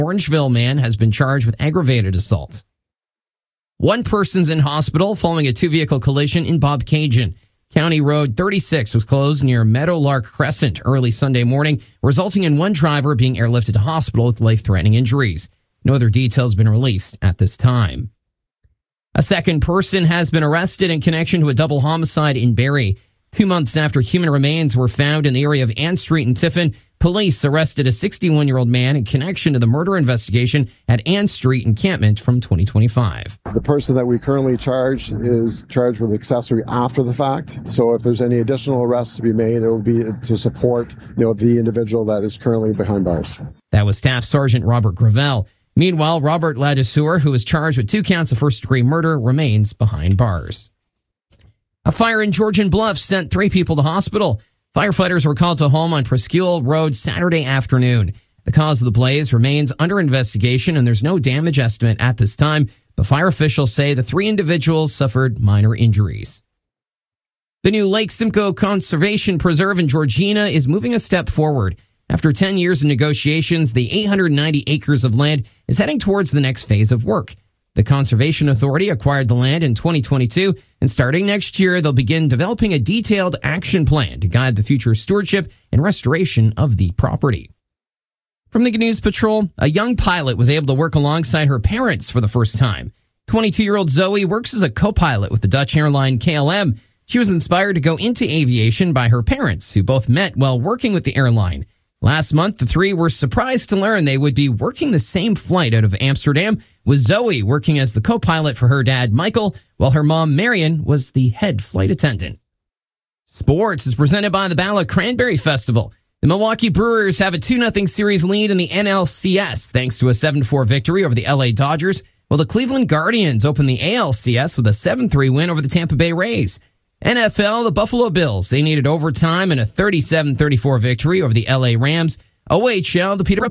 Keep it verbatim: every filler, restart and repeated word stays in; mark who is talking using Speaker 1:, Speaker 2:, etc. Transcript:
Speaker 1: Orangeville man has been charged with aggravated assault. One person's in hospital following a two-vehicle collision in Bobcaygeon. County Road thirty-six was closed near Meadowlark Crescent early Sunday morning, resulting in one driver being airlifted to hospital with life-threatening injuries. No other details have been released at this time. A second person has been arrested in connection to a double homicide in Barrie. Two months after human remains were found in the area of Ann Street and Tiffin, police arrested a sixty-one-year-old man in connection to the murder investigation at Ann Street encampment from twenty twenty-five.
Speaker 2: The person that we currently charge is charged with accessory after the fact. So if there's any additional arrests to be made, it will be to support, you know, the individual that is currently behind bars.
Speaker 1: That was Staff Sergeant Robert Gravel. Meanwhile, Robert Ladouceur, who was charged with two counts of first-degree murder, remains behind bars. A fire in Georgian Bluffs sent three people to hospital. Firefighters were called to a home on Presqu'île Road Saturday afternoon. The cause of the blaze remains under investigation, and there's no damage estimate at this time, but fire officials say the three individuals suffered minor injuries. The new Lake Simcoe Conservation Preserve in Georgina is moving a step forward. After ten years of negotiations, the eight hundred ninety acres of land is heading towards the next phase of work. The Conservation Authority acquired the land in twenty twenty-two, and starting next year, they'll begin developing a detailed action plan to guide the future stewardship and restoration of the property. From the News Patrol, a young pilot was able to work alongside her parents for the first time. twenty-two-year-old Zoe works as a co-pilot with the Dutch airline K L M. She was inspired to go into aviation by her parents, who both met while working with the airline. Last month, the three were surprised to learn they would be working the same flight out of Amsterdam, with Zoe working as the co-pilot for her dad, Michael, while her mom, Marion, was the head flight attendant. Sports is presented by the Bala Cranberry Festival. The Milwaukee Brewers have a two nothing series lead in the N L C S thanks to a seven four victory over the L A Dodgers, while the Cleveland Guardians open the A L C S with a seven three win over the Tampa Bay Rays. N F L, the Buffalo Bills, they needed overtime and a thirty-seven thirty-four victory over the L A Rams. O H L, the Peter